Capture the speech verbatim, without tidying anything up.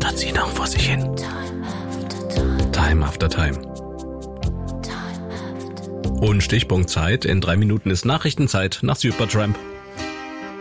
stottert sie noch vor sich hin. Time after time. Und Stichpunkt Zeit. In drei Minuten ist Nachrichtenzeit nach Supertramp.